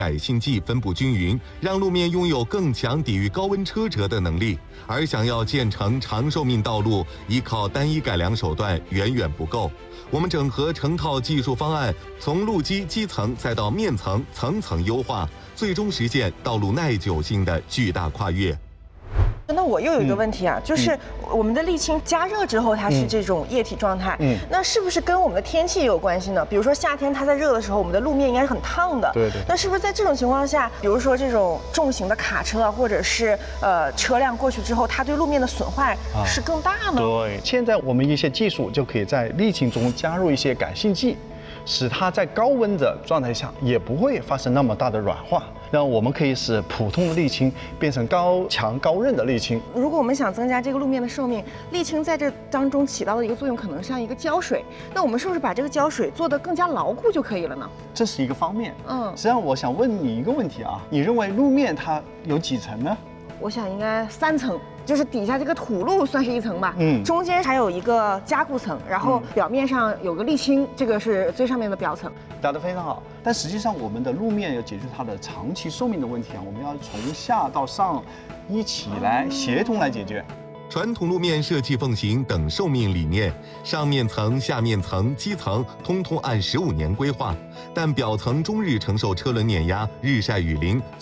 改性剂分布均匀，让路面拥有更强抵御高温车辙的能力。而想要建成长寿命道路，依靠单一改良手段远远不够。我们整合成套技术方案，从路基基层再到面层，层层优化，最终实现道路耐久性的巨大跨越。 那我又有一个问题啊，就是我们的沥青加热之后，它是这种液体状态，那是不是跟我们的天气也有关系呢？比如说夏天它在热的时候，我们的路面应该是很烫的， 对。 那是不是在这种情况下，比如说这种重型的卡车啊，或者是车辆过去之后，它对路面的损坏是更大呢？ 对，现在我们一些技术就可以在沥青中加入一些改性剂，使它在高温的状态下也不会发生那么大的软化。让我们可以使普通的沥青变成高强高韧的沥青。 如果我们想增加这个路面的寿命，沥青在这当中起到的一个作用，可能像一个胶水。那我们是不是把这个胶水做得更加牢固就可以了呢？ 这是一个方面。实际上我想问你一个问题啊，你认为路面它有几层呢？ 我想应该3层。就是底下这个土路算是1层吧，中间还有一个加固层，然后表面上有个沥青，这个是最上面的表层。 答得非常好，但实际上我们的路面要解决它的长期寿命的问题啊，我们要从下到上一起来协同来解决。 传统路面设计奉行等寿命理念，上面层、下面层、基层通通按15年规划，但表层终日承受车轮碾压、日晒雨淋。